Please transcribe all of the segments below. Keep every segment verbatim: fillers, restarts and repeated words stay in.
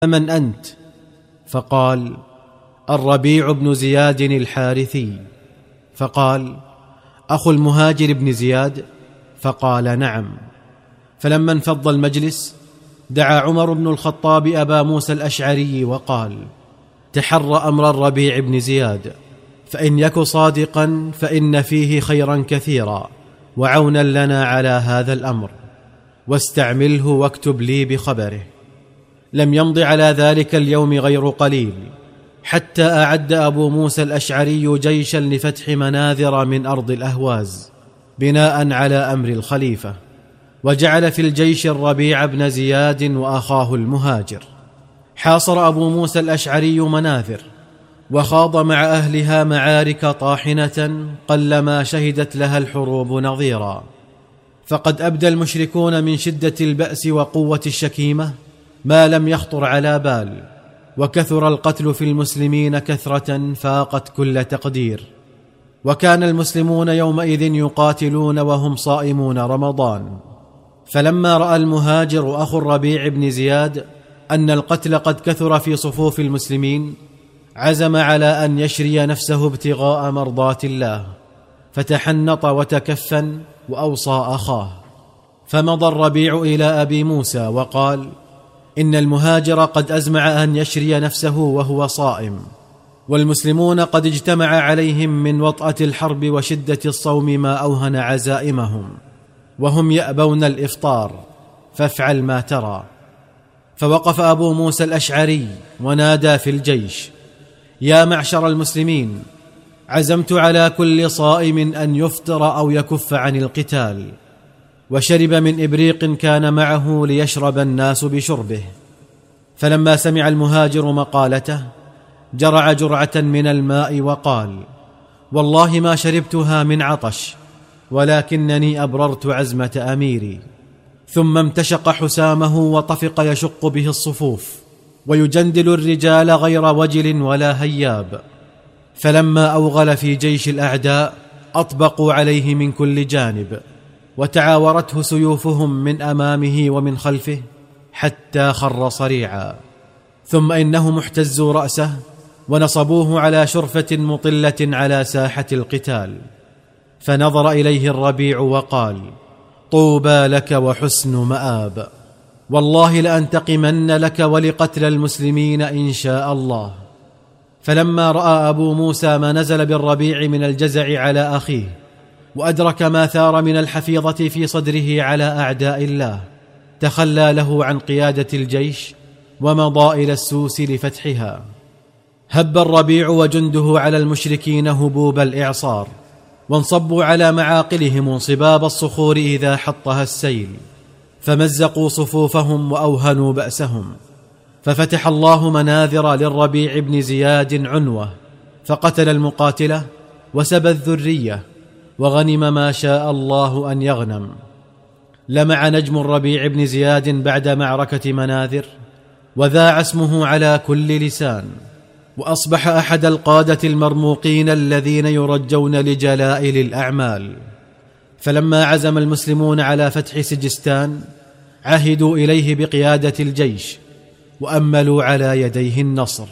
من أنت؟ فقال: الربيع بن زياد الحارثي. فقال: أخو المهاجر بن زياد؟ فقال: نعم. فلما انفض المجلس دعا عمر بن الخطاب أبا موسى الأشعري وقال: تحر أمر الربيع بن زياد، فإن يك صادقا فإن فيه خيرا كثيرا وعونا لنا على هذا الأمر، واستعمله واكتب لي بخبره. لم يمض على ذلك اليوم غير قليل حتى أعد أبو موسى الأشعري جيشا لفتح مناذر من أرض الأهواز بناء على أمر الخليفة، وجعل في الجيش الربيع بن زياد وأخاه المهاجر. حاصر أبو موسى الأشعري مناذر وخاض مع أهلها معارك طاحنة قلما شهدت لها الحروب نظيرا، فقد أبدى المشركون من شدة البأس وقوة الشكيمة ما لم يخطر على بال، وكثر القتل في المسلمين كثرة فاقت كل تقدير. وكان المسلمون يومئذ يقاتلون وهم صائمون رمضان. فلما رأى المهاجر أخو الربيع بن زياد أن القتل قد كثر في صفوف المسلمين عزم على أن يشري نفسه ابتغاء مرضات الله، فتحنط وتكفن وأوصى أخاه. فمضى الربيع إلى أبي موسى وقال: إن المهاجر قد أزمع أن يشري نفسه وهو صائم، والمسلمون قد اجتمع عليهم من وطأة الحرب وشدة الصوم ما أوهن عزائمهم، وهم يأبون الإفطار، فافعل ما ترى. فوقف أبو موسى الأشعري ونادى في الجيش: يا معشر المسلمين، عزمت على كل صائم أن يفطر أو يكف عن القتال. وشرب من إبريق كان معه ليشرب الناس بشربه. فلما سمع المهاجر مقالته جرع جرعة من الماء وقال: والله ما شربتها من عطش، ولكنني أبررت عزمة أميري. ثم امتشق حسامه وطفق يشق به الصفوف ويجندل الرجال غير وجل ولا هياب. فلما أوغل في جيش الأعداء أطبقوا عليه من كل جانب، وتعاورته سيوفهم من أمامه ومن خلفه حتى خر صريعا. ثم إنهم احتزوا رأسه ونصبوه على شرفة مطلة على ساحة القتال. فنظر إليه الربيع وقال: طوبى لك وحسن مآب، والله لأنتقمن لك ولقتل المسلمين إن شاء الله. فلما رأى أبو موسى ما نزل بالربيع من الجزع على أخيه، وأدرك ما ثار من الحفيظة في صدره على أعداء الله، تخلى له عن قيادة الجيش ومضى إلى السوس لفتحها. هب الربيع وجنده على المشركين هبوب الإعصار، وانصبوا على معاقلهم انصباب الصخور إذا حطها السيل، فمزقوا صفوفهم وأوهنوا بأسهم. ففتح الله مناذر للربيع بن زياد عنوة، فقتل المقاتلة وسبى الذرية وغنم ما شاء الله أن يغنم. لمع نجم الربيع بن زياد بعد معركة مناذر، وذاع اسمه على كل لسان، وأصبح أحد القادة المرموقين الذين يرجون لجلائل الأعمال. فلما عزم المسلمون على فتح سجستان عهدوا إليه بقيادة الجيش وأملوا على يديه النصر.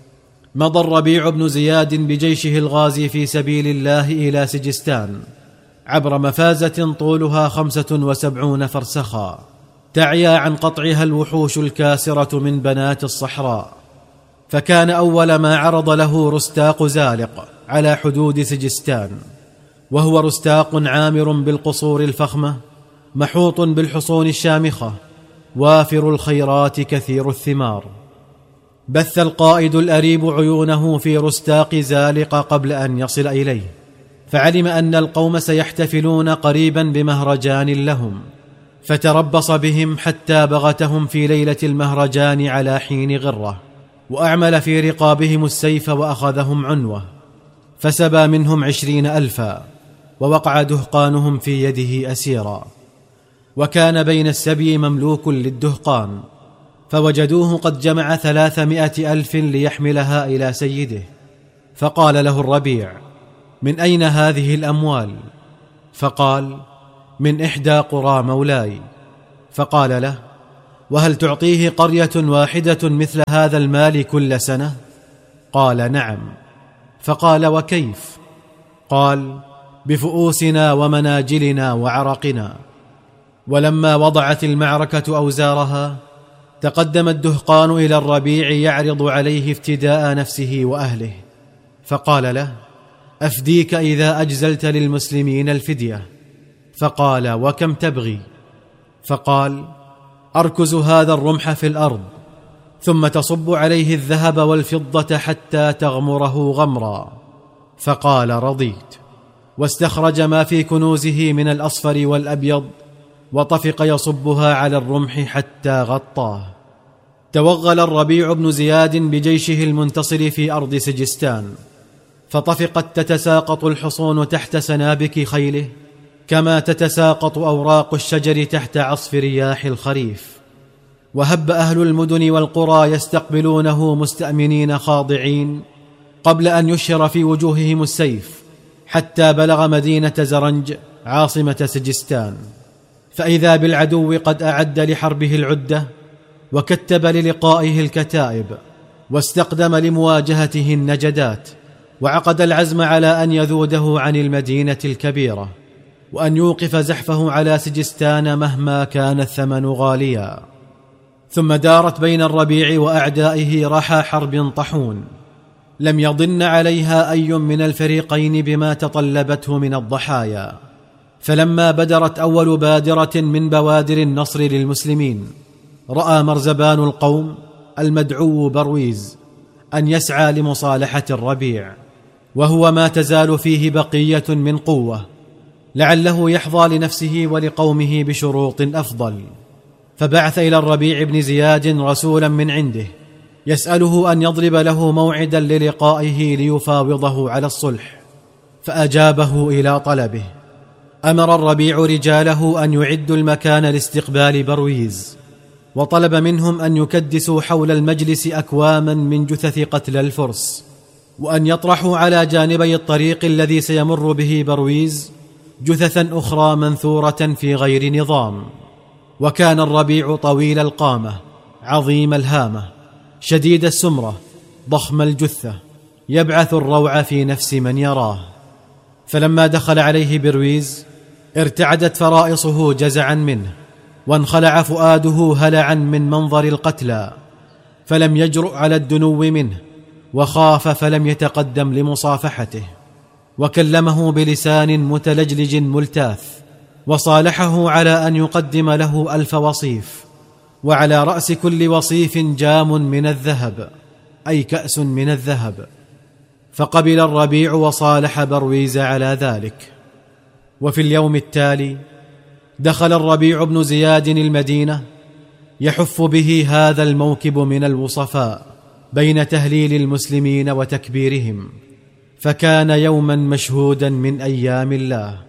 مضى الربيع بن زياد بجيشه الغازي في سبيل الله إلى سجستان عبر مفازة طولها خمسة وسبعون فرسخا، تعيا عن قطعها الوحوش الكاسرة من بنات الصحراء. فكان أول ما عرض له رستاق زالق على حدود سجستان، وهو رستاق عامر بالقصور الفخمة محوط بالحصون الشامخة وافر الخيرات كثير الثمار. بث القائد الأريب عيونه في رستاق زالق قبل أن يصل إليه، فعلم أن القوم سيحتفلون قريبا بمهرجان لهم، فتربص بهم حتى بغتهم في ليلة المهرجان على حين غرة، وأعمل في رقابهم السيف وأخذهم عنوة، فسبى منهم عشرين ألفا، ووقع دهقانهم في يده أسيرا. وكان بين السبي مملوك للدهقان، فوجدوه قد جمع ثلاثمائة ألف ليحملها إلى سيده. فقال له الربيع: من أين هذه الأموال؟ فقال: من إحدى قرى مولاي. فقال له: وهل تعطيه قرية واحدة مثل هذا المال كل سنة؟ قال نعم. فقال وكيف؟ قال بفؤوسنا ومناجلنا وعرقنا. ولما وضعت المعركة أوزارها تقدم الدهقان إلى الربيع يعرض عليه افتداء نفسه وأهله، فقال له أفديك إذا أجزلت للمسلمين الفدية. فقال وكم تبغي؟ فقال أركز هذا الرمح في الأرض ثم تصب عليه الذهب والفضة حتى تغمره غمرا. فقال رضيت، واستخرج ما في كنوزه من الأصفر والأبيض وطفق يصبها على الرمح حتى غطاه. توغل الربيع بن زياد بجيشه المنتصر في أرض سجستان، فطفقت تتساقط الحصون تحت سنابك خيله كما تتساقط أوراق الشجر تحت عصف رياح الخريف. وهب أهل المدن والقرى يستقبلونه مستأمنين خاضعين قبل أن يشهر في وجوههم السيف، حتى بلغ مدينة زرنج عاصمة سجستان، فإذا بالعدو قد أعد لحربه العدة وكتب للقائه الكتائب واستقدم لمواجهته النجدات، وعقد العزم على أن يذوده عن المدينة الكبيرة وأن يوقف زحفه على سجستان مهما كان الثمن غاليا. ثم دارت بين الربيع وأعدائه رحى حرب طحون لم يضن عليها أي من الفريقين بما تطلبته من الضحايا. فلما بدرت أول بادرة من بوادر النصر للمسلمين رأى مرزبان القوم المدعو برويز أن يسعى لمصالحة الربيع، وهو ما تزال فيه بقية من قوة، لعله يحظى لنفسه ولقومه بشروط أفضل. فبعث إلى الربيع بن زياد رسولا من عنده يسأله أن يضرب له موعدا للقائه ليفاوضه على الصلح، فأجابه إلى طلبه. أمر الربيع رجاله أن يعدوا المكان لاستقبال برويز، وطلب منهم أن يكدسوا حول المجلس أكواما من جثث قتل الفرس، وأن يطرحوا على جانبي الطريق الذي سيمر به برويز جثثا أخرى منثورة في غير نظام. وكان الربيع طويل القامة عظيم الهامة شديد السمرة ضخم الجثة، يبعث الروع في نفس من يراه. فلما دخل عليه برويز ارتعدت فرائصه جزعا منه، وانخلع فؤاده هلعا من منظر القتلى، فلم يجرؤ على الدنو منه، وخاف فلم يتقدم لمصافحته، وكلمه بلسان متلجلج ملتاث، وصالحه على أن يقدم له ألف وصيف، وعلى رأس كل وصيف جام من الذهب، أي كأس من الذهب. فقبل الربيع وصالح برويز على ذلك. وفي اليوم التالي دخل الربيع بن زياد المدينة يحف به هذا الموكب من الوصفاء بين تهليل المسلمين وتكبيرهم، فكان يوما مشهودا من أيام الله.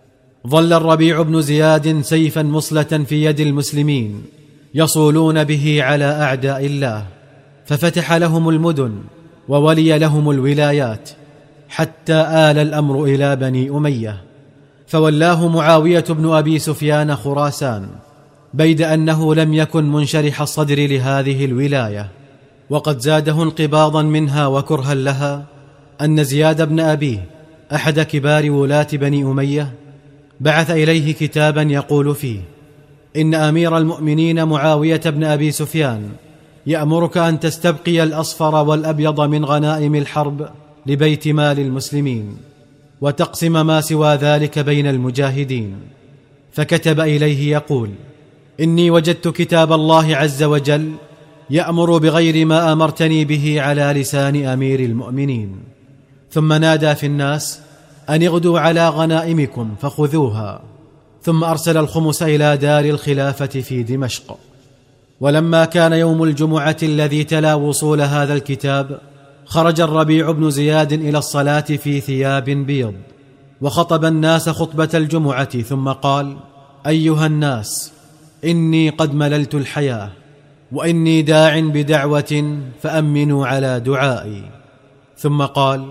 ظل الربيع بن زياد سيفا مصلة في يد المسلمين يصولون به على أعداء الله، ففتح لهم المدن وولي لهم الولايات، حتى آل الأمر إلى بني أمية، فولاه معاوية بن أبي سفيان خراسان، بيد أنه لم يكن منشرح الصدر لهذه الولاية، وقد زاده انقباضا منها وكرها لها أن زياد بن أبيه أحد كبار ولاة بني أمية بعث إليه كتابا يقول فيه: إن أمير المؤمنين معاوية بن أبي سفيان يأمرك أن تستبقي الأصفر والأبيض من غنائم الحرب لبيت مال المسلمين، وتقسم ما سوى ذلك بين المجاهدين. فكتب إليه يقول: إني وجدت كتاب الله عز وجل يأمر بغير ما أمرتني به على لسان أمير المؤمنين. ثم نادى في الناس أن اغدوا على غنائمكم فخذوها، ثم أرسل الخمس إلى دار الخلافة في دمشق. ولما كان يوم الجمعة الذي تلا وصول هذا الكتاب خرج الربيع بن زياد إلى الصلاة في ثياب بيض، وخطب الناس خطبة الجمعة، ثم قال: أيها الناس، إني قد مللت الحياة، وإني داع بدعوة فأمنوا على دعائي. ثم قال: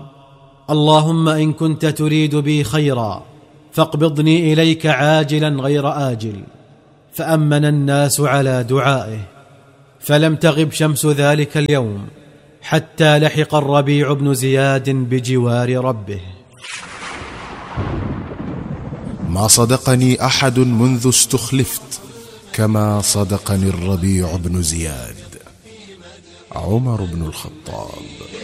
اللهم إن كنت تريد بي خيرا فاقبضني إليك عاجلا غير آجل، فأمن الناس على دعائه، فلم تغب شمس ذلك اليوم حتى لحق الربيع بن زياد بجوار ربه. ما صدقني أحد منذ استخلفت كما صدقني الربيع بن زياد. عمر بن الخطاب.